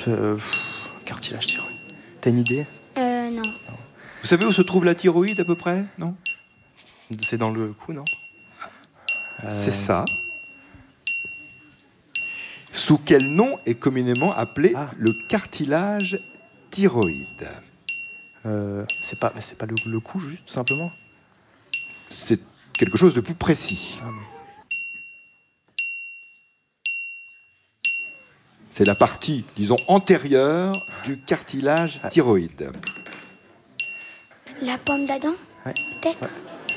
Cartilage thyroïde. T'as une idée? Non. Vous savez où se trouve la thyroïde à peu près? Non? C'est dans le cou, non? C'est ça. Sous quel nom est communément appelé le cartilage thyroïde? C'est pas le cou, juste, tout simplement? C'est quelque chose de plus précis. C'est la partie, disons, antérieure du cartilage thyroïde. La pomme d'Adam? Ouais. Peut-être.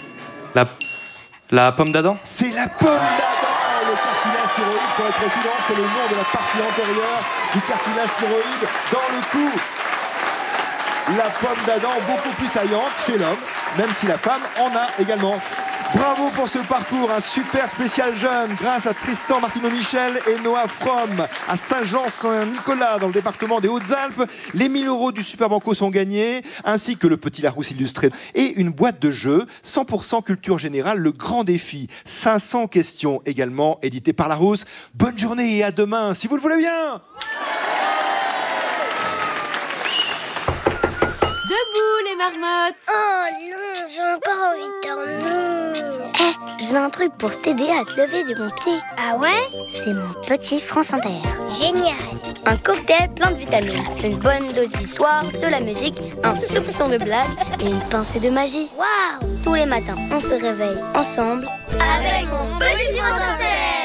La pomme d'Adam? C'est la pomme d'Adam, le cartilage thyroïde, pour être précis, c'est le nom de la partie antérieure du cartilage thyroïde dans le cou. La pomme d'Adam, beaucoup plus saillante chez l'homme, même si la femme en a également. Bravo pour ce parcours, un super spécial jeune grâce à Tristan Martineau-Michel et Noah Fromm à Saint-Jean-Saint-Nicolas dans le département des Hautes-Alpes. Les 1000 € du Super Banco sont gagnés, ainsi que le petit Larousse illustré et une boîte de jeux 100% culture générale, le grand défi. 500 questions également édité par Larousse. Bonne journée et à demain si vous le voulez bien. Debout les marmottes! Oh non, j'ai encore envie de dormir. J'ai un truc pour t'aider à te lever du bon pied. Ah ouais? C'est mon petit France Inter. Génial! Un cocktail plein de vitamines, une bonne dose d'histoire, de la musique, un soupçon de blague et une pincée de magie. Waouh! Tous les matins, on se réveille ensemble avec mon petit France Inter.